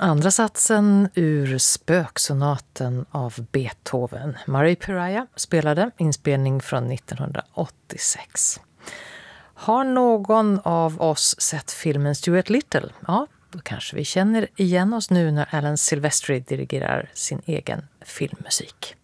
Andra satsen ur Spöksonaten av Beethoven. Marie Piraia spelade, inspelning från 1986. Har någon av oss sett filmen Stuart Little? Ja, då kanske vi känner igen oss nu när Alan Silvestri dirigerar sin egen filmmusik.